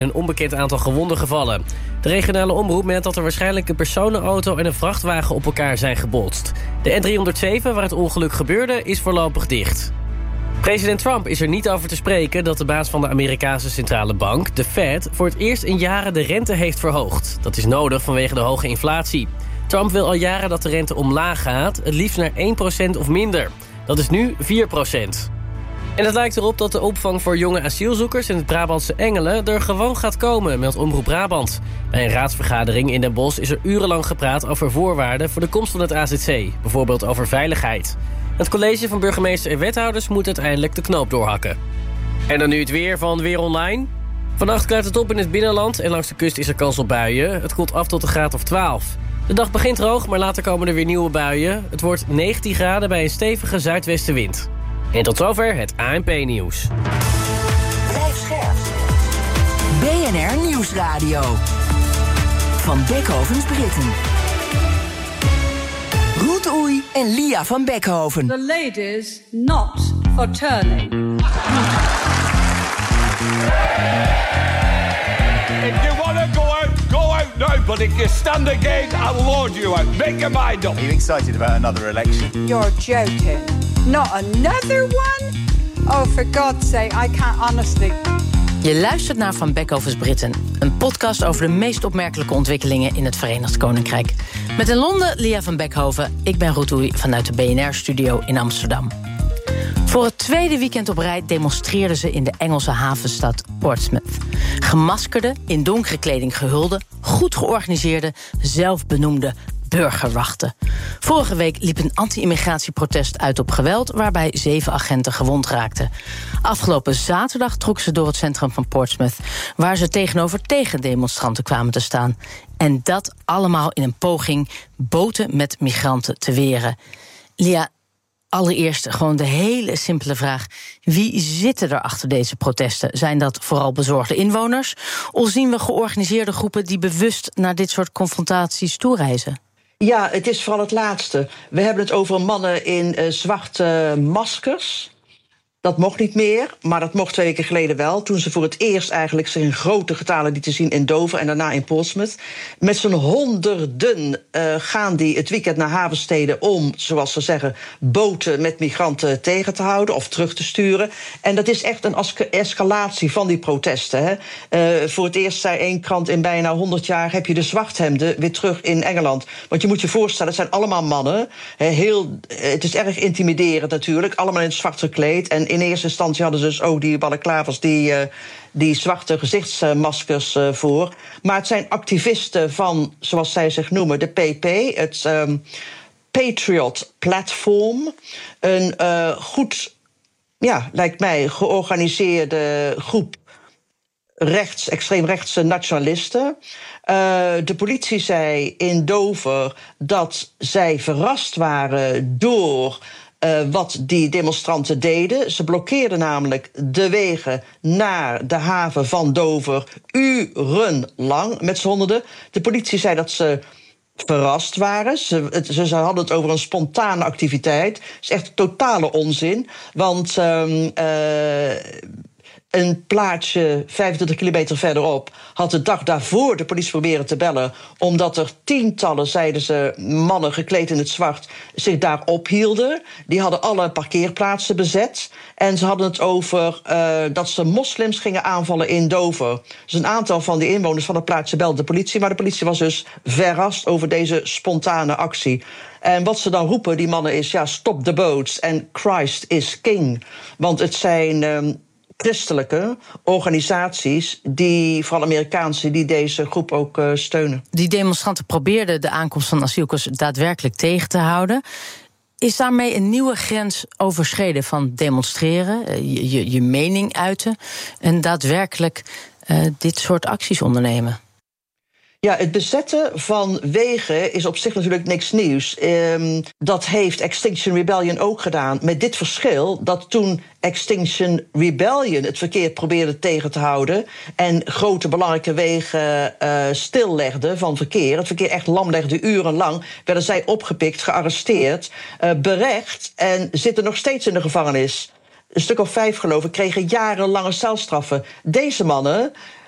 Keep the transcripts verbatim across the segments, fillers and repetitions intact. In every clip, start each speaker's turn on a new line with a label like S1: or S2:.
S1: Een onbekend aantal gewonden gevallen. De regionale omroep meldt dat er waarschijnlijk een personenauto en een vrachtwagen op elkaar zijn gebotst. De N driehonderdzeven, waar het ongeluk gebeurde, is voorlopig dicht. President Trump is er niet over te spreken dat de baas van de Amerikaanse centrale bank, de Fed, voor het eerst in jaren de rente heeft verhoogd. Dat is nodig vanwege de hoge inflatie. Trump wil al jaren dat de rente omlaag gaat, het liefst naar één procent of minder. Dat is nu vier procent. En het lijkt erop dat de opvang voor jonge asielzoekers in het Brabantse Engelen er gewoon gaat komen, meldt Omroep Brabant. Bij een raadsvergadering in Den Bosch is er urenlang gepraat over voorwaarden voor de komst van het A Z C, bijvoorbeeld over veiligheid. Het college van burgemeester en wethouders moet uiteindelijk de knoop doorhakken. En dan nu het weer van Weer Online. Vannacht klaart het op in het binnenland en langs de kust is er kans op buien. Het koelt af tot een graad of twaalf. De dag begint droog, maar later komen er weer nieuwe buien. Het wordt negentien graden bij een stevige zuidwestenwind. En tot zover het A N P-nieuws.
S2: Blijf scherp. B N R Nieuwsradio. Van Bekhovens Britten. Ruud Oei en Lia van Bekhoven.
S3: The ladies not for turning.
S4: If you want to go out, go out now. But if you stand again, I'll lord you out. Make your mind up.
S5: Are you excited about another election?
S3: You're joking. Not another one? Oh, for God's sake, I can't honestly.
S6: Je luistert naar Van Bekhovens Britten, een podcast over de meest opmerkelijke ontwikkelingen in het Verenigd Koninkrijk. Met in Londen Lia van Bekhoven, ik ben Ruud Oei vanuit de B N R-studio in Amsterdam. Voor het tweede weekend op rij demonstreerden ze in de Engelse havenstad Portsmouth. Gemaskerde, in donkere kleding gehulde, goed georganiseerde, zelfbenoemde burgerwachten. Vorige week liep een anti-immigratieprotest uit op geweld, waarbij zeven agenten gewond raakten. Afgelopen zaterdag trokken ze door het centrum van Portsmouth, waar ze tegenover tegendemonstranten kwamen te staan. En dat allemaal in een poging boten met migranten te weren. Lia, allereerst gewoon de hele simpele vraag: wie zitten er achter deze protesten? Zijn dat vooral bezorgde inwoners? Of zien we georganiseerde groepen die bewust naar dit soort confrontaties toereizen?
S7: Ja, het is vooral het laatste. We hebben het over mannen in uh, zwarte maskers. Dat mocht niet meer, maar dat mocht twee weken geleden wel. Toen ze voor het eerst eigenlijk zich in grote getalen lieten zien in Dover en daarna in Portsmouth. Met z'n honderden uh, gaan die het weekend naar havensteden om, zoals ze zeggen, boten met migranten tegen te houden of terug te sturen. En dat is echt een escalatie van die protesten. Hè. Uh, voor het eerst zei één krant in bijna honderd jaar heb je de zwarthemden weer terug in Engeland. Want je moet je voorstellen, het zijn allemaal mannen. Hè, heel, het is erg intimiderend natuurlijk, allemaal in het zwart gekleed. En in eerste instantie hadden ze dus ook die balaclavas, die, uh, die zwarte gezichtsmaskers uh, voor. Maar het zijn activisten van, zoals zij zich noemen, de P P, het um, Patriot Platform. Een uh, goed, ja, lijkt mij, georganiseerde groep rechts, extreemrechtse nationalisten. Uh, de politie zei in Dover dat zij verrast waren door Uh, wat die demonstranten deden. Ze blokkeerden namelijk de wegen naar de haven van Dover urenlang met z'n honderden. De politie zei dat ze verrast waren. Ze, het, ze hadden het over een spontane activiteit. Dat is echt totale onzin. Want Uh, uh, een plaatsje vijfentwintig kilometer verderop had de dag daarvoor de politie proberen te bellen, omdat er tientallen, zeiden ze, mannen gekleed in het zwart zich daar ophielden. Die hadden alle parkeerplaatsen bezet. En ze hadden het over uh, dat ze moslims gingen aanvallen in Dover. Dus een aantal van die inwoners van het plaatsje belde de politie, maar de politie was dus verrast over deze spontane actie. En wat ze dan roepen, die mannen, is ja, stop the boats en Christ is king. Want het zijn Uh, christelijke organisaties, die, vooral Amerikaanse, die deze groep ook uh, steunen.
S6: Die demonstranten probeerden de aankomst van asielzoekers daadwerkelijk tegen te houden. Is daarmee een nieuwe grens overschreden van demonstreren, je, je, je mening uiten en daadwerkelijk uh, dit soort acties ondernemen?
S7: Ja, het bezetten van wegen is op zich natuurlijk niks nieuws. Um, dat heeft Extinction Rebellion ook gedaan. Met dit verschil dat toen Extinction Rebellion het verkeer probeerde tegen te houden en grote belangrijke wegen uh, stillegde van verkeer, het verkeer echt lamlegde urenlang, werden zij opgepikt, gearresteerd, uh, berecht en zitten nog steeds in de gevangenis. Een stuk of vijf, geloof ik, kregen jarenlange celstraffen. Deze mannen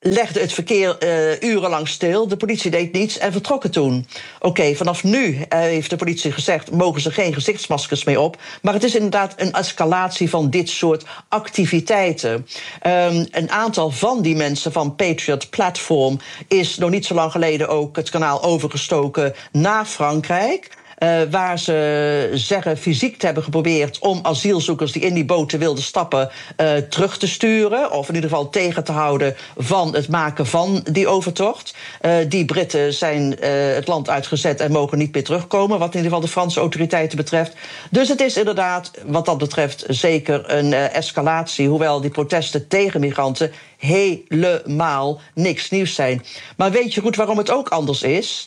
S7: legde het verkeer uh, urenlang stil. De politie deed niets en vertrokken toen. Oké, okay, vanaf nu uh, heeft de politie gezegd, mogen ze geen gezichtsmaskers meer op. Maar het is inderdaad een escalatie van dit soort activiteiten. Um, een aantal van die mensen van Patriot Platform is nog niet zo lang geleden ook het kanaal overgestoken naar Frankrijk. Uh, waar ze zeggen fysiek te hebben geprobeerd om asielzoekers die in die boten wilden stappen uh, terug te sturen. Of in ieder geval tegen te houden van het maken van die overtocht. Uh, die Britten zijn uh, het land uitgezet en mogen niet meer terugkomen, wat in ieder geval de Franse autoriteiten betreft. Dus het is inderdaad wat dat betreft zeker een uh, escalatie. Hoewel die protesten tegen migranten helemaal niks nieuws zijn. Maar weet je goed waarom het ook anders is?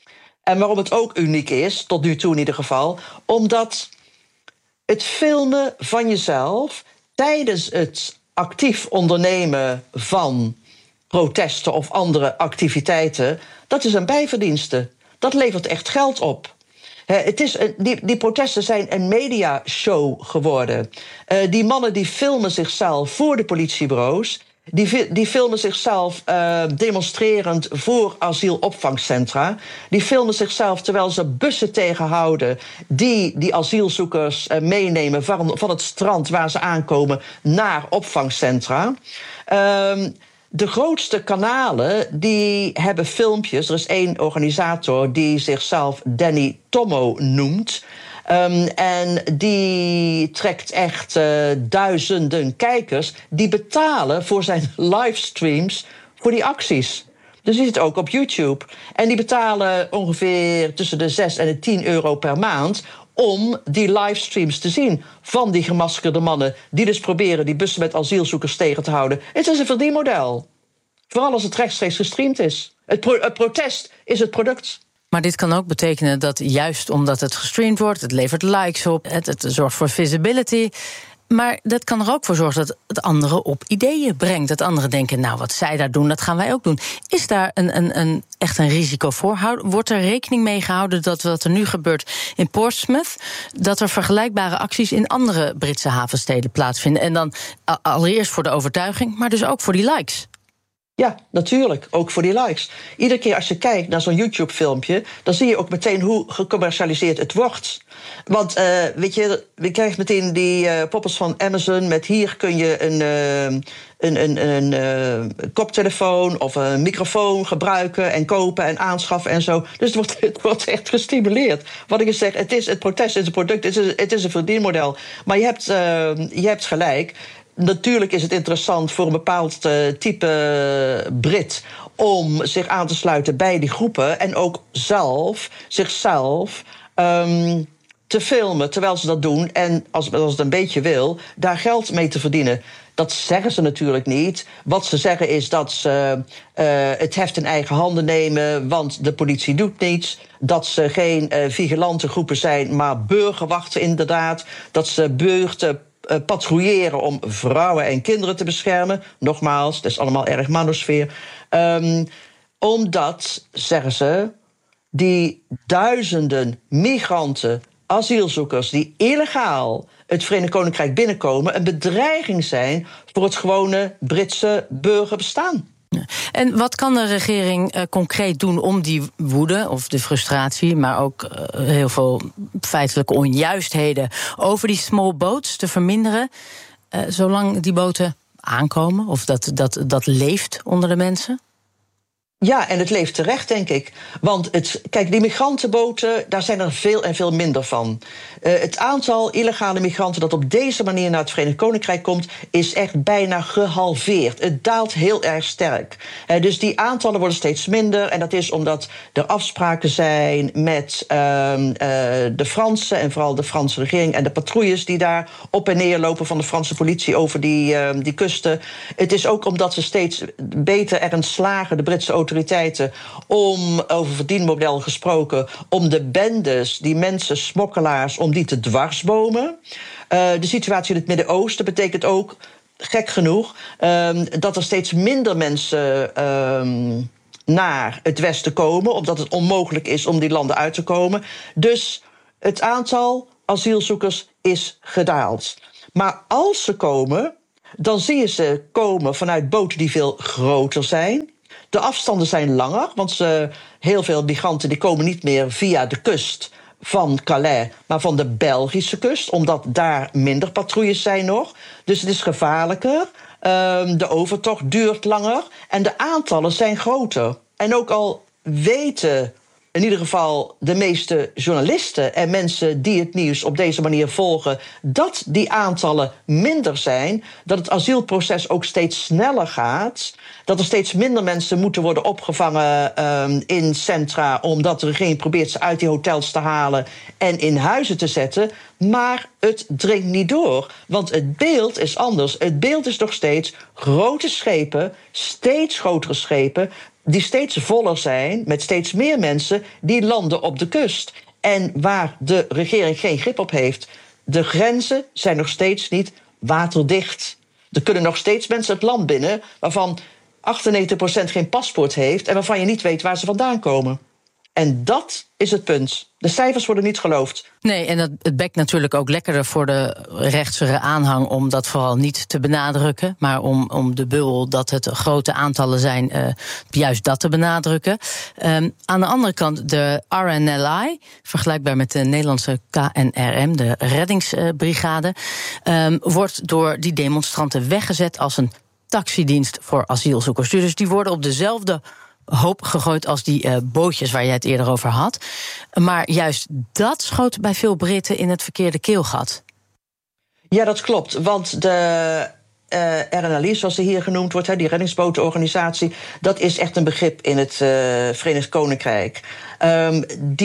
S7: En waarom het ook uniek is, tot nu toe in ieder geval, omdat het filmen van jezelf tijdens het actief ondernemen van protesten of andere activiteiten, dat is een bijverdienste. Dat levert echt geld op. He, het is een, die, die protesten zijn een mediashow geworden. Uh, die mannen die filmen zichzelf voor de politiebureaus. Die, die filmen zichzelf uh, demonstrerend voor asielopvangcentra. Die filmen zichzelf terwijl ze bussen tegenhouden die die asielzoekers uh, meenemen van, van het strand waar ze aankomen naar opvangcentra. Uh, de grootste kanalen die hebben filmpjes. Er is één organisator die zichzelf Danny Tommo noemt. Um, en die trekt echt uh, duizenden kijkers die betalen voor zijn livestreams voor die acties. Dus die zit ook op YouTube. En die betalen ongeveer tussen de zes en de tien euro per maand om die livestreams te zien van die gemaskerde mannen die dus proberen die bussen met asielzoekers tegen te houden. Het is een verdienmodel. Vooral als het rechtstreeks gestreamd is. Het, pro- het protest is het product.
S6: Maar dit kan ook betekenen dat juist omdat het gestreamd wordt, het levert likes op, het, het zorgt voor visibility. Maar dat kan er ook voor zorgen dat het anderen op ideeën brengt. Dat anderen denken, nou, wat zij daar doen, dat gaan wij ook doen. Is daar een, een, een, echt een risico voor? Wordt er rekening mee gehouden dat wat er nu gebeurt in Portsmouth, dat er vergelijkbare acties in andere Britse havensteden plaatsvinden? En dan allereerst voor de overtuiging, maar dus ook voor die likes.
S7: Ja, natuurlijk. Ook voor die likes. Iedere keer als je kijkt naar zo'n YouTube-filmpje, dan zie je ook meteen hoe gecommercialiseerd het wordt. Want, uh, weet je, je krijgt meteen die uh, poppers van Amazon met hier kun je een, uh, een, een, een uh, koptelefoon of een microfoon gebruiken en kopen en aanschaffen en zo. Dus het wordt, het wordt echt gestimuleerd. Wat ik zeg, het is het protest, het is een product, het is, het is een verdienmodel. Maar je hebt, uh, je hebt gelijk. Natuurlijk is het interessant voor een bepaald uh, type Brit om zich aan te sluiten bij die groepen en ook zelf, zichzelf um, te filmen terwijl ze dat doen en als, als het een beetje wil, daar geld mee te verdienen. Dat zeggen ze natuurlijk niet. Wat ze zeggen is dat ze uh, het heft in eigen handen nemen, want de politie doet niets. Dat ze geen uh, vigilante groepen zijn, maar burgerwachten inderdaad. Dat ze beurten Uh, patrouilleren om vrouwen en kinderen te beschermen. Nogmaals, het is allemaal erg manosfeer. Um, omdat, zeggen ze, die duizenden migranten, asielzoekers die illegaal het Verenigd Koninkrijk binnenkomen, een bedreiging zijn voor het gewone Britse burgerbestaan.
S6: En wat kan de regering uh, concreet doen om die woede of de frustratie, maar ook uh, heel veel feitelijke onjuistheden over die small boats te verminderen, uh, zolang die boten aankomen of dat, dat, dat leeft onder de mensen?
S7: Ja, en het leeft terecht, denk ik. Want het, kijk, die migrantenboten, daar zijn er veel en veel minder van. Uh, het aantal illegale migranten dat op deze manier naar het Verenigd Koninkrijk komt, is echt bijna gehalveerd. Het daalt heel erg sterk. Uh, dus die aantallen worden steeds minder. En dat is omdat er afspraken zijn met uh, uh, de Fransen en vooral de Franse regering en de patrouilles die daar op en neer lopen van de Franse politie over die, uh, die kusten. Het is ook omdat ze steeds beter erin slagen, de Britse autoriteiten, om, over verdienmodel gesproken, om de bendes, die mensen, smokkelaars, om die te dwarsbomen. Uh, de situatie in het Midden-Oosten betekent ook, gek genoeg, um, dat er steeds minder mensen um, naar het westen komen, omdat het onmogelijk is om die landen uit te komen. Dus het aantal asielzoekers is gedaald. Maar als ze komen, dan zie je ze komen vanuit boten die veel groter zijn. De afstanden zijn langer, want ze, heel veel migranten die komen niet meer via de kust van Calais, maar van de Belgische kust, omdat daar minder patrouilles zijn nog. Dus het is gevaarlijker. Um, de overtocht duurt langer en de aantallen zijn groter. En ook al weten in ieder geval de meeste journalisten en mensen die het nieuws op deze manier volgen, dat die aantallen minder zijn, dat het asielproces ook steeds sneller gaat, dat er steeds minder mensen moeten worden opgevangen um, in centra, omdat de regering probeert ze uit die hotels te halen en in huizen te zetten. Maar het dringt niet door, want het beeld is anders. Het beeld is nog steeds grote schepen, steeds grotere schepen, die steeds voller zijn, met steeds meer mensen die landen op de kust. En waar de regering geen grip op heeft. De grenzen zijn nog steeds niet waterdicht. Er kunnen nog steeds mensen het land binnen waarvan achtennegentig procent geen paspoort heeft en waarvan je niet weet waar ze vandaan komen. En dat is het punt. De cijfers worden niet geloofd.
S6: Nee, en het, het bekt natuurlijk ook lekkerder voor de rechtsere aanhang om dat vooral niet te benadrukken, maar om, om de bubbel dat het grote aantallen zijn, uh, juist dat te benadrukken. Um, aan de andere kant, de R N L I, vergelijkbaar met de Nederlandse K N R M, de reddingsbrigade, um, wordt door die demonstranten weggezet als een taxidienst voor asielzoekers. Dus die worden op dezelfde hoop gegooid als die uh, bootjes waar jij het eerder over had. Maar juist dat schoot bij veel Britten in het verkeerde keelgat.
S7: Ja, dat klopt, want de uh, R N L I, zoals ze hier genoemd wordt, hè, die reddingsbotenorganisatie, dat is echt een begrip in het uh, Verenigd Koninkrijk. Um,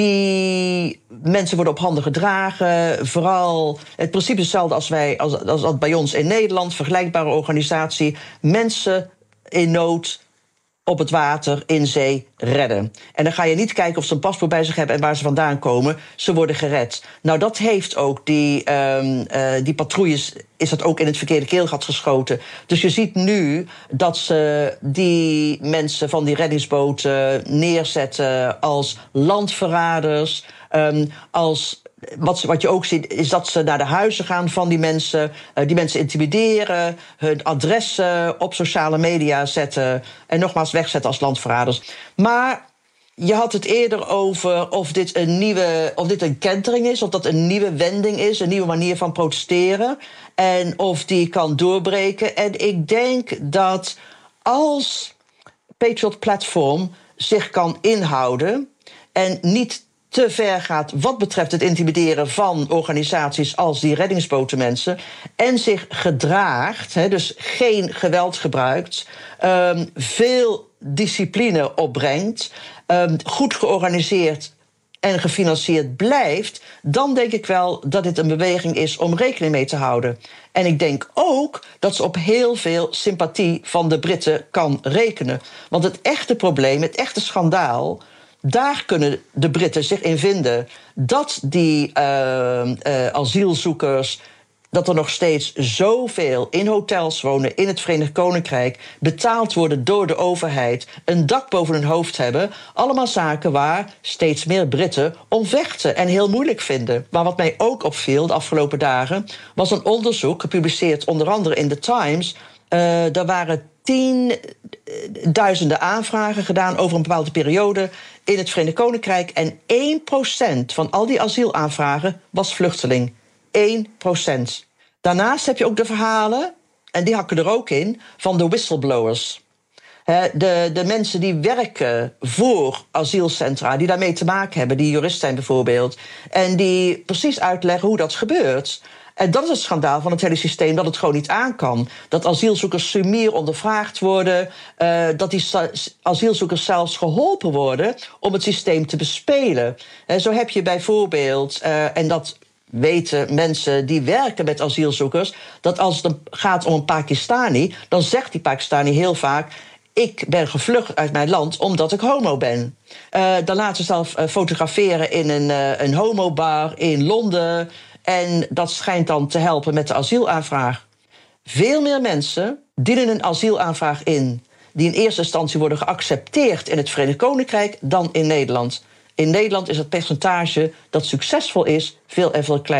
S7: die mensen worden op handen gedragen, vooral het principe is hetzelfde als wij, als, als, als bij ons in Nederland, vergelijkbare organisatie, mensen in nood op het water, in zee, redden. En dan ga je niet kijken of ze een paspoort bij zich hebben en waar ze vandaan komen. Ze worden gered. Nou, dat heeft ook die, um, uh, die patrouilles, is dat ook in het verkeerde keelgat geschoten. Dus je ziet nu dat ze die mensen van die reddingsboten neerzetten als landverraders, um, als Wat, wat je ook ziet, is dat ze naar de huizen gaan van die mensen, uh, die mensen intimideren, hun adressen op sociale media zetten en nogmaals wegzetten als landverraders. Maar je had het eerder over of dit een nieuwe, of dit een kentering is, of dat een nieuwe wending is, een nieuwe manier van protesteren en of die kan doorbreken. En ik denk dat als Patriot Platform zich kan inhouden en niet te ver gaat wat betreft het intimideren van organisaties als die reddingsbotenmensen en zich gedraagt, he, dus geen geweld gebruikt, um, veel discipline opbrengt, um, goed georganiseerd en gefinancierd blijft, dan denk ik wel dat dit een beweging is om rekening mee te houden. En ik denk ook dat ze op heel veel sympathie van de Britten kan rekenen. Want het echte probleem, het echte schandaal, daar kunnen de Britten zich in vinden dat die uh, uh, asielzoekers, dat er nog steeds zoveel in hotels wonen in het Verenigd Koninkrijk, betaald worden door de overheid, een dak boven hun hoofd hebben. Allemaal zaken waar steeds meer Britten om vechten en heel moeilijk vinden. Maar wat mij ook opviel de afgelopen dagen was een onderzoek, gepubliceerd onder andere in The Times. Uh, er waren tienduizenden aanvragen gedaan over een bepaalde periode in het Verenigd Koninkrijk. En één procent van al die asielaanvragen was vluchteling. één procent. Daarnaast heb je ook de verhalen, en die hakken er ook in, van de whistleblowers. He, de, de mensen die werken voor asielcentra, die daarmee te maken hebben, die jurist zijn bijvoorbeeld, en die precies uitleggen hoe dat gebeurt. En dat is het schandaal van het hele systeem, dat het gewoon niet aan kan. Dat asielzoekers sumier ondervraagd worden, uh, dat die asielzoekers zelfs geholpen worden om het systeem te bespelen. En zo heb je bijvoorbeeld, uh, en dat weten mensen die werken met asielzoekers, dat als het gaat om een Pakistani, dan zegt die Pakistani heel vaak: ik ben gevlucht uit mijn land omdat ik homo ben. Uh, dan laten ze zelf uh, fotograferen in een, uh, een homobar in Londen. En dat schijnt dan te helpen met de asielaanvraag. Veel meer mensen dienen een asielaanvraag in die in eerste instantie worden geaccepteerd in het Verenigd Koninkrijk dan in Nederland. In Nederland is het percentage dat succesvol is veel en veel kleiner.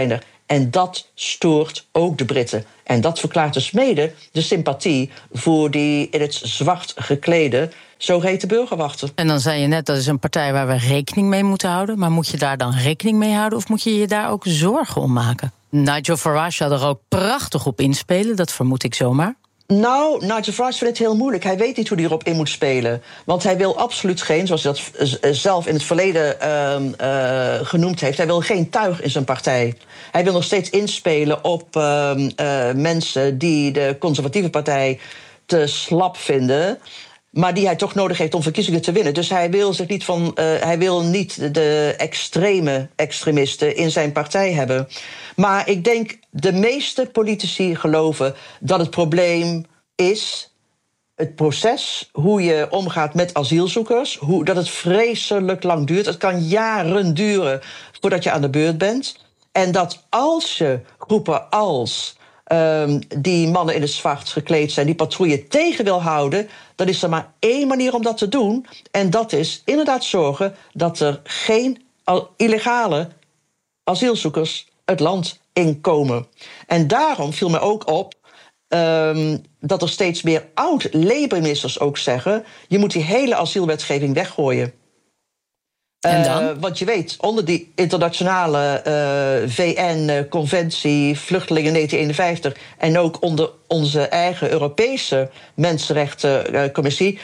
S7: En dat stoort ook de Britten. En dat verklaart dus mede de sympathie voor die in het zwart geklede zogeheten burgerwachten.
S6: En dan zei je net, dat is een partij waar we rekening mee moeten houden. Maar moet je daar dan rekening mee houden of moet je je daar ook zorgen om maken? Nigel Farage zou er ook prachtig op inspelen, dat vermoed ik zomaar.
S7: Nou, Nigel Farage vindt het heel moeilijk. Hij weet niet hoe hij erop in moet spelen. Want hij wil absoluut geen, zoals hij dat zelf in het verleden uh, uh, genoemd heeft, hij wil geen tuig in zijn partij. Hij wil nog steeds inspelen op uh, uh, mensen die de conservatieve partij te slap vinden, maar die hij toch nodig heeft om verkiezingen te winnen. Dus hij wil zich niet van, uh, hij wil niet de extreme extremisten in zijn partij hebben. Maar ik denk, de meeste politici geloven dat het probleem is het proces, hoe je omgaat met asielzoekers, hoe, dat het vreselijk lang duurt. Het kan jaren duren voordat je aan de beurt bent. En dat als je groepen als Um, die mannen in het zwart gekleed zijn, die patrouille tegen wil houden, dan is er maar één manier om dat te doen. En dat is inderdaad zorgen dat er geen illegale asielzoekers het land inkomen. En daarom viel me ook op um, dat er steeds meer oud-Labour-ministers ook zeggen, je moet die hele asielwetgeving weggooien.
S6: En dan?
S7: Uh, want je weet, onder die internationale uh, V N-conventie Vluchtelingen negentien eenenvijftig en ook onder onze eigen Europese Mensenrechtencommissie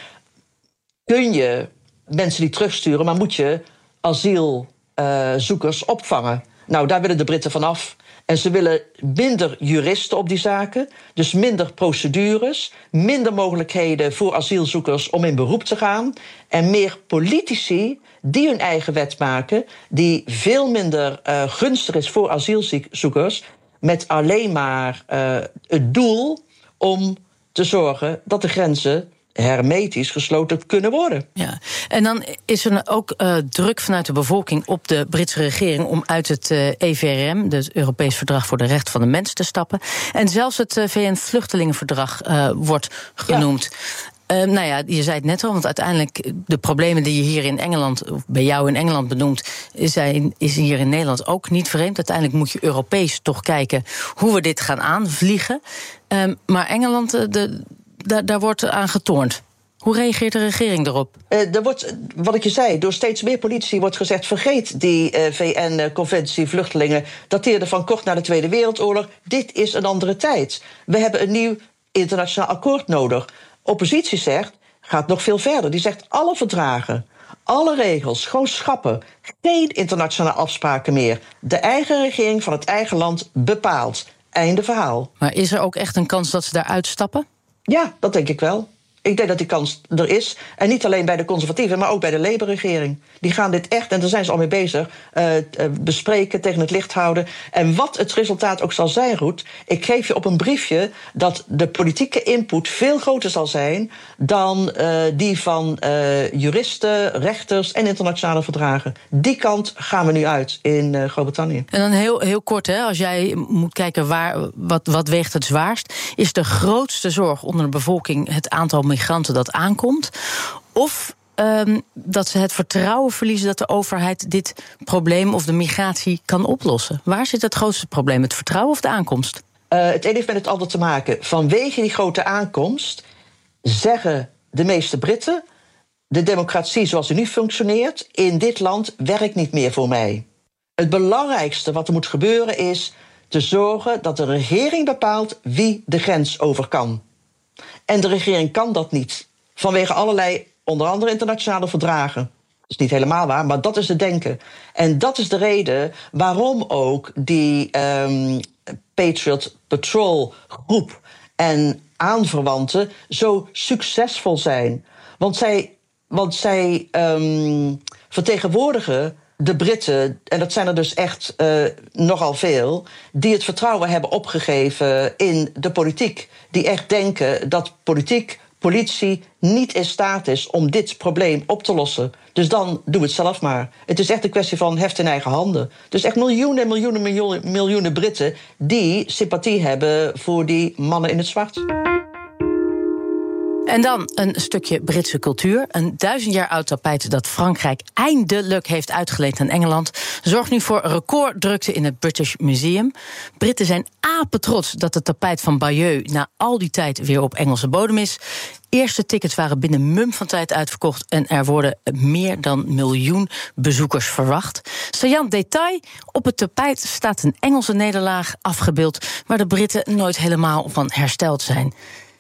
S7: kun je mensen die terugsturen, maar moet je asielzoekers uh, opvangen. Nou, daar willen de Britten vanaf. En ze willen minder juristen op die zaken, dus minder procedures, minder mogelijkheden voor asielzoekers om in beroep te gaan en meer politici die hun eigen wet maken, die veel minder uh, gunstig is voor asielzoekers, met alleen maar uh, het doel om te zorgen dat de grenzen hermetisch gesloten kunnen worden.
S6: Ja. En dan is er ook uh, druk vanuit de bevolking op de Britse regering om uit het uh, E V R M, het Europees Verdrag voor de Rechten van de Mens, te stappen. En zelfs het uh, V N-vluchtelingenverdrag uh, wordt genoemd. Ja. Uh, nou ja, je zei het net al, want uiteindelijk de problemen die je hier in Engeland, of bij jou in Engeland benoemt, zijn, is hier in Nederland ook niet vreemd. Uiteindelijk moet je Europees toch kijken hoe we dit gaan aanvliegen. Uh, maar Engeland, uh, de, da, daar wordt aan getornd. Hoe reageert de regering erop?
S7: Uh, er wordt, wat ik je zei, door steeds meer politici wordt gezegd, vergeet die uh, V N-conventie vluchtelingen, dateerde van kort na de Tweede Wereldoorlog. Dit is een andere tijd. We hebben een nieuw internationaal akkoord nodig. Oppositie zegt, gaat nog veel verder. Die zegt alle verdragen, alle regels, gewoon schappen. Geen internationale afspraken meer. De eigen regering van het eigen land bepaalt. Einde verhaal.
S6: Maar is er ook echt een kans dat ze daaruit stappen?
S7: Ja, dat denk ik wel. Ik denk dat die kans er is. En niet alleen bij de conservatieven, maar ook bij de Labour-regering. Die gaan dit echt, en daar zijn ze al mee bezig, uh, bespreken, tegen het licht houden. En wat het resultaat ook zal zijn, Ruud, ik geef je op een briefje dat de politieke input veel groter zal zijn dan uh, die van uh, juristen, rechters en internationale verdragen. Die kant gaan we nu uit in uh, Groot-Brittannië.
S6: En dan heel, heel kort, hè, als jij moet kijken waar, wat, wat weegt het zwaarst, is de grootste zorg onder de bevolking het aantal migranten dat aankomt, of um, dat ze het vertrouwen verliezen dat de overheid dit probleem of de migratie kan oplossen? Waar zit het grootste probleem? Het vertrouwen of de aankomst?
S7: Uh, het een heeft met het ander te maken. Vanwege die grote aankomst zeggen de meeste Britten, de democratie zoals die nu functioneert in dit land werkt niet meer voor mij. Het belangrijkste wat er moet gebeuren is te zorgen dat de regering bepaalt wie de grens over kan. En de regering kan dat niet. Vanwege allerlei, onder andere internationale verdragen. Dat is niet helemaal waar, maar dat is het denken. En dat is de reden waarom ook die um, Patriot Patrol groep en aanverwanten zo succesvol zijn. Want zij, want zij um, vertegenwoordigen de Britten, en dat zijn er dus echt uh, nogal veel, die het vertrouwen hebben opgegeven in de politiek. Die echt denken dat politiek, politie niet in staat is om dit probleem op te lossen. Dus dan doe het zelf maar. Het is echt een kwestie van heft in eigen handen. Dus echt miljoenen en miljoenen, miljoenen, miljoenen Britten die sympathie hebben voor die mannen in het zwart.
S6: En dan een stukje Britse cultuur. Een duizend jaar oud tapijt dat Frankrijk eindelijk heeft uitgeleend aan Engeland zorgt nu voor recorddrukte in het British Museum. Britten zijn apetrots dat het tapijt van Bayeux na al die tijd weer op Engelse bodem is. Eerste tickets waren binnen mum van tijd uitverkocht en er worden meer dan een miljoen bezoekers verwacht. Saillant detail, op het tapijt staat een Engelse nederlaag afgebeeld waar de Britten nooit helemaal van hersteld zijn.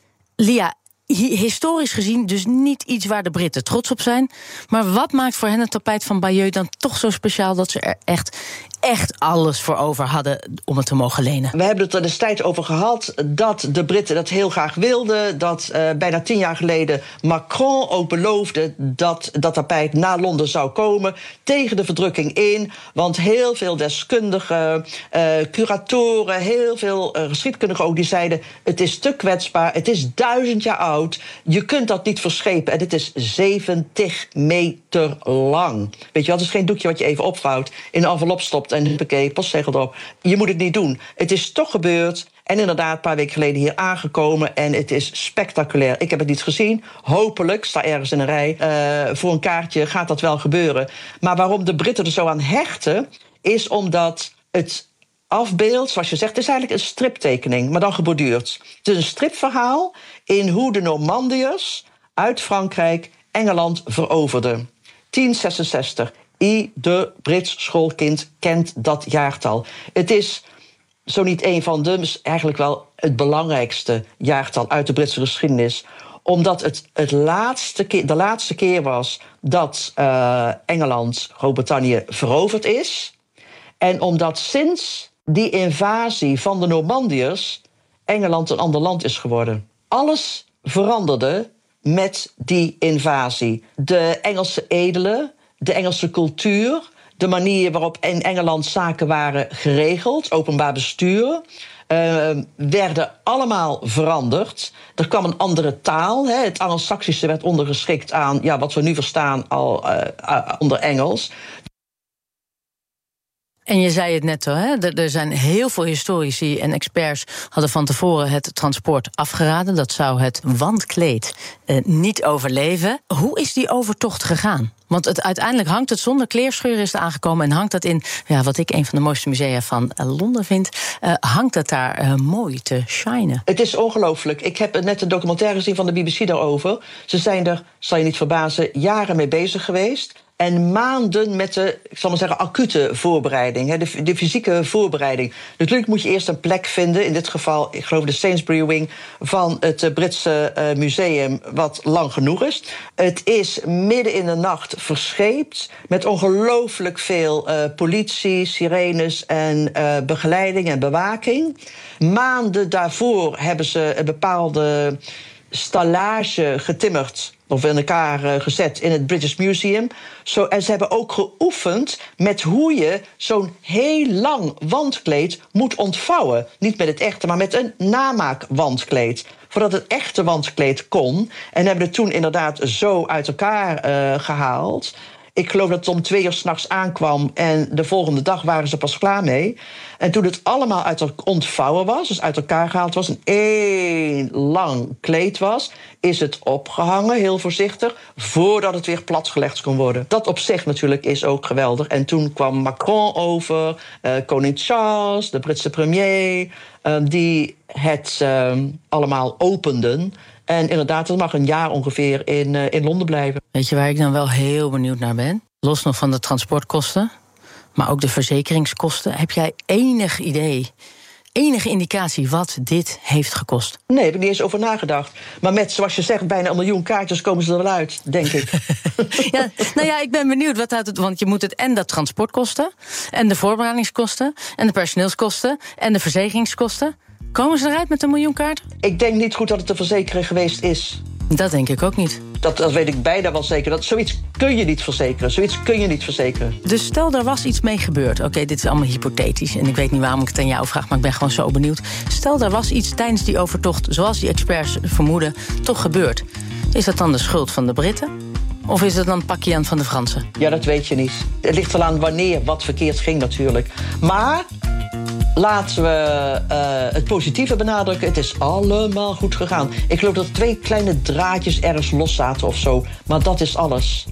S6: Lia, historisch gezien dus niet iets waar de Britten trots op zijn. Maar wat maakt voor hen het tapijt van Bayeux dan toch zo speciaal dat ze er echt, echt alles voor over hadden om het te mogen lenen?
S7: We hebben het er destijds over gehad dat de Britten dat heel graag wilden. Dat uh, bijna tien jaar geleden Macron ook beloofde dat dat tapijt naar Londen zou komen. Tegen de verdrukking in. Want heel veel deskundigen, uh, curatoren, heel veel uh, geschiedkundigen ook, die zeiden: het is te kwetsbaar, het is duizend jaar oud. Je kunt dat niet verschepen. En het is zeventig meter lang. Weet je wel, het is geen doekje wat je even opvouwt, in een envelop stopt en huppakee, postzegel erop. Je moet het niet doen. Het is toch gebeurd. En inderdaad, een paar weken geleden hier aangekomen. En het is spectaculair. Ik heb het niet gezien. Hopelijk, sta ergens in een rij. Uh, voor een kaartje gaat dat wel gebeuren. Maar waarom de Britten er zo aan hechten, is omdat het afbeeld, zoals je zegt, is eigenlijk een striptekening, maar dan geborduurd. Het is een stripverhaal in hoe de Normandiërs uit Frankrijk Engeland veroverden. tien zesenzestig. Ieder Brits schoolkind kent dat jaartal. Het is zo niet een van de, eigenlijk wel het belangrijkste jaartal uit de Britse geschiedenis, omdat het, het laatste keer, de laatste keer was dat uh, Engeland, Groot-Brittannië, veroverd is. En omdat sinds die invasie van de Normandiërs Engeland een ander land is geworden. Alles veranderde met die invasie. De Engelse edelen, de Engelse cultuur, de manier waarop in Engeland zaken waren geregeld, openbaar bestuur, uh, werden allemaal veranderd. Er kwam een andere taal. Hè. Het Angelsaksische werd ondergeschikt aan ja, wat we nu verstaan al uh, uh, onder Engels.
S6: En je zei het net al, hè? Er zijn heel veel historici en experts hadden van tevoren het transport afgeraden. Dat zou het wandkleed eh, niet overleven. Hoe is die overtocht gegaan? Want het, uiteindelijk hangt het zonder kleerscheuren is er aangekomen en hangt dat in, ja, wat ik een van de mooiste musea van uh, Londen vind, uh, hangt het daar uh, mooi te shinen.
S7: Het is ongelooflijk. Ik heb net een documentaire gezien van de B B C daarover. Ze zijn er, zal je niet verbazen, jaren mee bezig geweest. En maanden met de, ik zal maar zeggen, acute voorbereiding. De, de fysieke voorbereiding. Natuurlijk moet je eerst een plek vinden. In dit geval, ik geloof de Sainsbury Wing van het Britse uh, museum, wat lang genoeg is. Het is midden in de nacht verscheept. Met ongelooflijk veel uh, politie, sirenes en uh, begeleiding en bewaking. Maanden daarvoor hebben ze een bepaalde stallage getimmerd of in elkaar uh, gezet in het British Museum. Zo, en ze hebben ook geoefend met hoe je zo'n heel lang wandkleed moet ontvouwen. Niet met het echte, maar met een namaakwandkleed. Voordat het echte wandkleed kon. En hebben het toen inderdaad zo uit elkaar uh, gehaald. Ik geloof dat het om twee uur 's nachts aankwam en de volgende dag waren ze pas klaar mee. En toen het allemaal uit elkaar ontvouwen was, dus uit elkaar gehaald was, en één lang kleed was, is het opgehangen, heel voorzichtig, voordat het weer platgelegd kon worden. Dat op zich natuurlijk is ook geweldig. En toen kwam Macron over, uh, koning Charles, de Britse premier, uh, die het uh, allemaal openden. En inderdaad, het mag een jaar ongeveer in, uh, in Londen blijven.
S6: Weet je waar ik dan wel heel benieuwd naar ben? Los nog van de transportkosten, maar ook de verzekeringskosten. Heb jij enig idee, enige indicatie wat dit heeft gekost?
S7: Nee, daar heb ik niet eens over nagedacht. Maar met, zoals je zegt, bijna een miljoen kaartjes komen ze er wel uit, denk ik.
S6: Ja, nou ja, ik ben benieuwd wat uit het, want je moet het en dat transportkosten, en de voorbereidingskosten, en de personeelskosten, en de verzekeringskosten. Komen ze eruit met een miljoen kaarten?
S7: Ik denk niet goed dat het te verzekeren geweest is.
S6: Dat denk ik ook niet.
S7: Dat, dat weet ik bijna wel zeker. Dat, zoiets kun je niet verzekeren. Zoiets kun je niet verzekeren.
S6: Dus stel, er was iets mee gebeurd. Oké, okay, dit is allemaal hypothetisch. En ik weet niet waarom ik het aan jou vraag, maar ik ben gewoon zo benieuwd. Stel, er was iets tijdens die overtocht, zoals die experts vermoeden, toch gebeurd. Is dat dan de schuld van de Britten? Of is het dan pakje aan van de Fransen?
S7: Ja, dat weet je niet. Het ligt wel aan wanneer wat verkeerd ging natuurlijk. Maar laten we uh, het positieve benadrukken. Het is allemaal goed gegaan. Ik geloof dat er twee kleine draadjes ergens los zaten of zo. Maar dat is alles.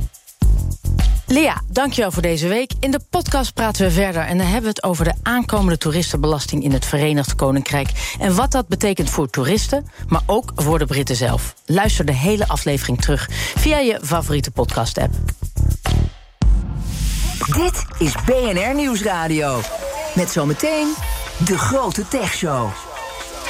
S6: Lea, dankjewel voor deze week. In de podcast praten we verder en dan hebben we het over de aankomende toeristenbelasting in het Verenigd Koninkrijk. En wat dat betekent voor toeristen, maar ook voor de Britten zelf. Luister de hele aflevering terug via je favoriete podcast-app.
S2: Dit is B N R Nieuwsradio. Met zometeen de grote techshow.